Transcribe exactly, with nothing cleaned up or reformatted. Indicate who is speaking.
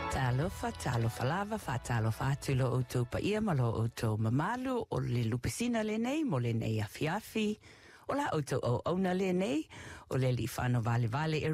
Speaker 1: Talofa, talofa lava, fa talofa atu lo outou pa ia ma lo outou mamalu o le lupesina le nei mo le nei afiafi o la outou o ona le nei o le li whano vale vale e